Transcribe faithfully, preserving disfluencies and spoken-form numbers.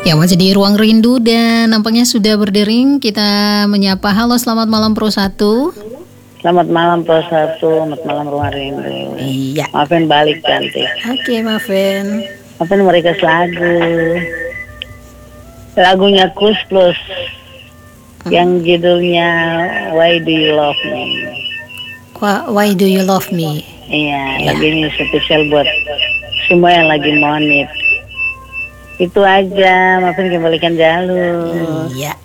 Ya, masih di Ruang Rindu dan nampaknya sudah berdering. Kita menyapa. Halo, selamat malam Pro satu. Selamat malam Pro satu, selamat malam Ruang Rindu. Iya. Maafin balik cantik. Oke, maafin. Maafin mereka lagu. Lagunya Kus Plus hmm. yang judulnya Why Do You Love Me. Why Do You Love Me? Iya, ya. Lagu ini spesial buat semua yang lagi monit. Itu aja, maafin kembalikan jalur. Iya.